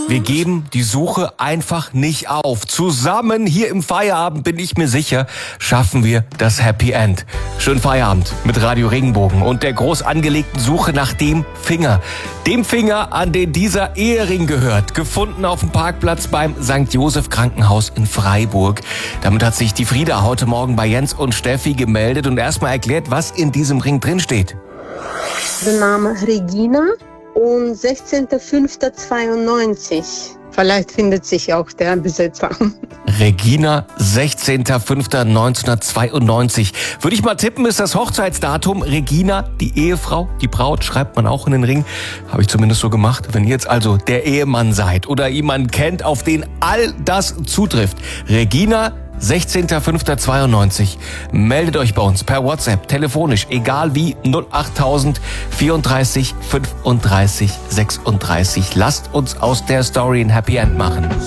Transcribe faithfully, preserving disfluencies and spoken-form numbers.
Wir geben die Suche einfach nicht auf. Zusammen hier im Feierabend, bin ich mir sicher, schaffen wir das Happy End. Schönen Feierabend mit Radio Regenbogen und der groß angelegten Suche nach dem Finger. Dem Finger, an den dieser Ehering gehört. Gefunden auf dem Parkplatz beim Sankt Joseph Krankenhaus in Freiburg. Damit hat sich die Frieda heute Morgen bei Jens und Steffi gemeldet und erstmal erklärt, was in diesem Ring drin steht. Der Name Regina und sechzehnter fünfter zweiundneunzig. Vielleicht findet sich auch der Besitzer. Regina, sechzehnter fünfter neunzehnhundertzweiundneunzig. Würde ich mal tippen, ist das Hochzeitsdatum. Regina, die Ehefrau, die Braut, schreibt man auch in den Ring. Habe ich zumindest so gemacht. Wenn ihr jetzt also der Ehemann seid oder jemanden kennt, auf den all das zutrifft. Regina, sechzehnter fünfter zweiundneunzig. Meldet euch bei uns per WhatsApp, telefonisch, egal wie, null achttausend vierunddreißig fünfunddreißig sechsunddreißig. Lasst uns aus der Story ein Happy End machen.